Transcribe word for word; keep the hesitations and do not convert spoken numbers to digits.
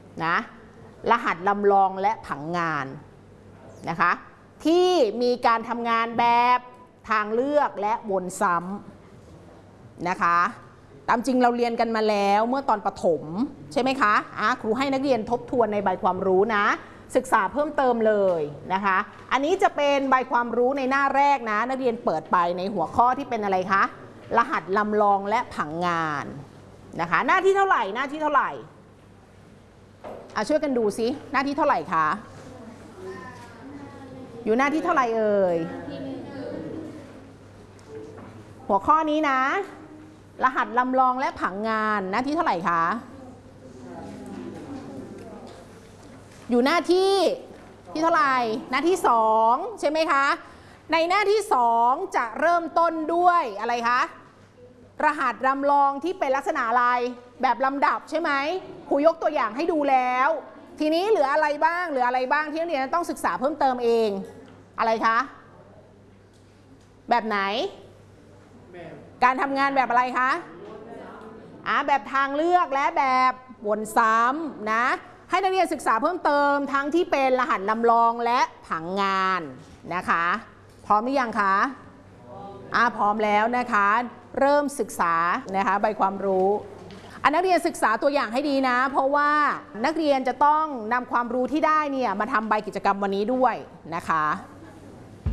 นะรหัสลำลองและผังงานนะคะที่มีการทำงานแบบทางเลือกและวนซ้ำนะคะตามจริงเราเรียนกันมาแล้วเมื่อตอนประถมใช่ไหมคะอ่ะครูให้นักเรียนทบทวนในใบความรู้นะศึกษาเพิ่มเติมเลยนะคะอันนี้จะเป็นใบความรู้ในหน้าแรกนะนักเรียนเปิดไปในหัวข้อที่เป็นอะไรคะรหัสลำลองและผังงานนะคะหน้าที่เท่าไหร่หน้าที่เท่าไหร่อ่ะช่วยกันดูสิหน้าที่เท่าไหร่คะอยู่หน้าที่เท่าไหร่เอ่ยหัวข้อนี้นะรหัสลำลองและผังงานหน้าที่เท่าไหร่คะอยู่หน้าที่ที่เท่าไหร่หน้าที่สองใช่ไหมคะในหน้าที่สองจะเริ่มต้นด้วยอะไรคะรหัสลำลองที่เป็นลักษณะอะไรแบบลำดับใช่ไหมครูยกตัวอย่างให้ดูแล้วทีนี้เหลืออะไรบ้างเหลืออะไรบ้างที่นักเรียนต้องศึกษาเพิ่มเติมเองอะไรคะแบบไหนการทำงานแบบอะไรคะอ่าแบบทางเลือกและแบบวนซ้ำนะให้นักเรียนศึกษาเพิ่มเติมทั้งที่เป็นรหัสลำลองและผังงานนะคะพร้อมหรือยังคะอ่าพร้อมแล้วนะคะเริ่มศึกษานะคะใบความรู้อันนักเรียนศึกษาตัวอย่างให้ดีนะเพราะว่านักเรียนจะต้องนำความรู้ที่ได้เนี่ยมาทำใบกิจกรรมวันนี้ด้วยนะคะ